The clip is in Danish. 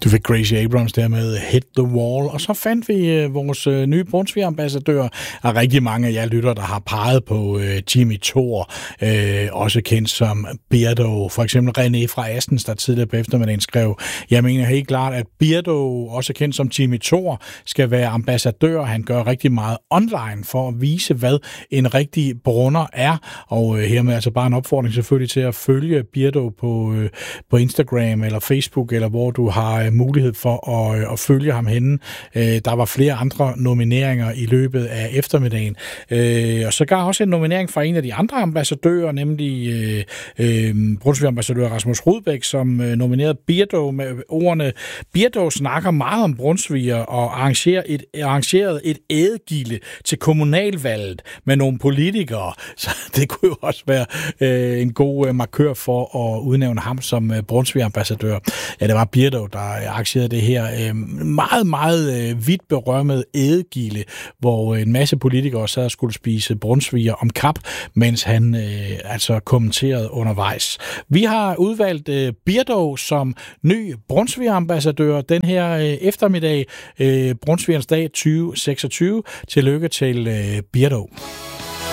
Du fik Gracie Abrams der med Hit the Wall, og så fandt vi vores nye Brunsviger-ambassadør, og rigtig mange af jer lytter, der har peget på Jimmy Thor, også kendt som Beardo. For eksempel René fra Astens, der tidligere på eftermiddagen skrev, jeg mener helt klart, at Beardo, også kendt som Jimmy Thor, skal være ambassadør. Han gør rigtig meget online for at vise, hvad en rigtig brunder er, og hermed altså bare en opfordring selvfølgelig til at følge Beardo på Instagram eller Facebook, eller hvor du har mulighed for at følge ham henne. Der var flere andre nomineringer i løbet af eftermiddagen. Og så gav også en nominering fra en af de andre ambassadører, nemlig Brunsviger-ambassadør Rasmus Rudbæk, som nominerede Beardo med ordene: Beardo snakker meget om Brunsviger og arrangerede et ædegilde til kommunalvalget med nogle politikere. Så det kunne jo også være en god markør for at udnævne ham som Brunsviger-ambassadør. Ja, det var Beardo, der arrangerede det her meget, meget vidt berømmede ædegilde, hvor en masse politikere sad og skulle spise brunsviger om kap, mens han altså kommenterede undervejs. Vi har udvalgt Beardo som ny Brunsviger-ambassadør den her eftermiddag, Brunsvigerens dag 2026. Tillykke til Beardo.